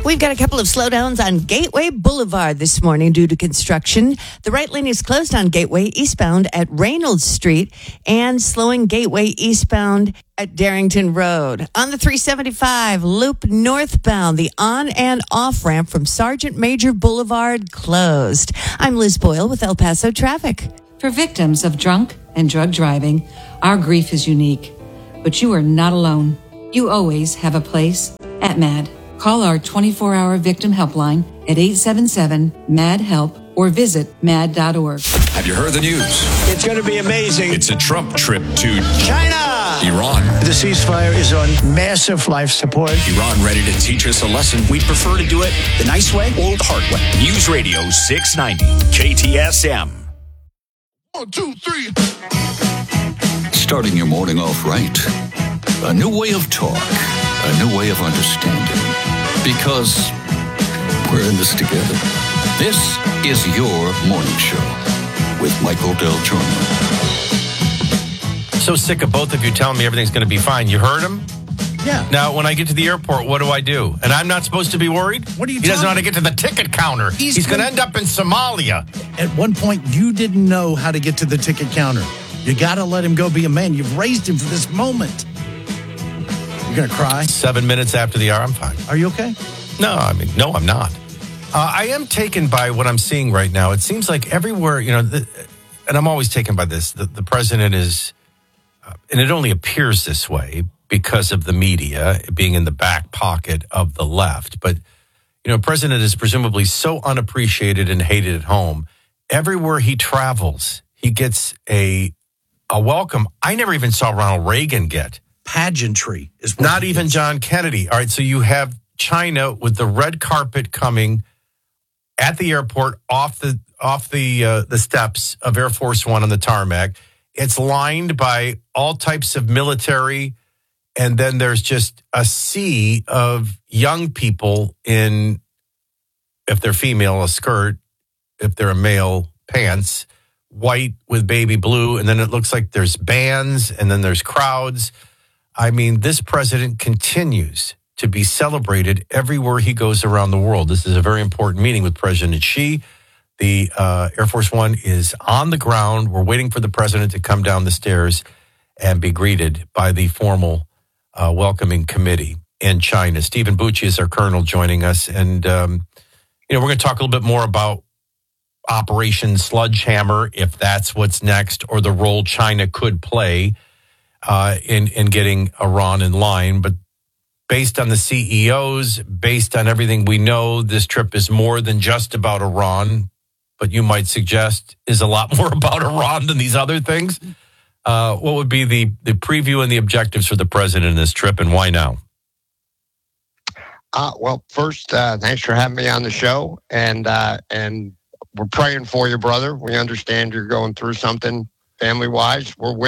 We've got a couple of slowdowns on Gateway Boulevard this morning due to construction. The right lane is closed on Gateway eastbound at Reynolds Street and slowing Gateway eastbound at Darrington Road. On the 375 loop northbound, the on and off ramp from Sergeant Major Boulevard closed. I'm Liz Boyle with El Paso Traffic. For victims of drunk and drug driving, our grief is unique. But you are not alone. You always have a place at MAD. Call our 24-hour victim helpline at 877-MAD-HELP or visit mad.org. Have you heard the news? It's going to be amazing. It's a Trump trip to China. Iran. The ceasefire is on massive life support. Iran ready to teach us a lesson. We'd prefer to do it the nice way or the hard way. News Radio 690 KTSM. 1, 2, 3. Starting your morning off right. A new way of talk. A new way of understanding. Because we're in this together. This is your morning show with Michael Del Giorno. So sick of both of you telling me everything's going to be fine. You heard him? Yeah. Now, when I get to the airport, what do? And I'm not supposed to be worried? What are you He doesn't know how to talking- get to the ticket counter. He's going to end up in Somalia. At one point, you didn't know how to get to the ticket counter. You got to let him go be a man. You've raised him for this moment. You're going to cry? 7 minutes after the hour, I'm fine. Are you okay? No, I'm not. I am taken by what I'm seeing right now. It seems like everywhere, and I'm always taken by this, the president is, and it only appears this way because of the media being in the back pocket of the left. But, president is presumably so unappreciated and hated at home. Everywhere he travels, he gets a welcome I never even saw Ronald Reagan get. Pageantry is what Not he even gets. John Kennedy. All right, so you have China with the red carpet coming at the airport off the steps of Air Force One on the tarmac. It's lined by all types of military, and then there's just a sea of young people in, if they're female, a skirt, if they're a male, pants, white with baby blue, and then it looks like there's bands, and then there's crowds. I mean, this president continues to be celebrated everywhere he goes around the world. This is a very important meeting with President Xi. The Air Force One is on the ground. We're waiting for the president to come down the stairs and be greeted by the formal welcoming committee in China. Stephen Bucci is our colonel joining us. And, we're going to talk a little bit more about Operation Sledgehammer, if that's what's next, or the role China could play in getting Iran in line. But based on the CEOs, based on everything we know, this trip is more than just about Iran, but you might suggest is a lot more about Iran than these other things. What would be the preview and the objectives for the president in this trip, and why now? Well, first, thanks for having me on the show, and we're praying for you, brother. We understand you're going through something family-wise. We're with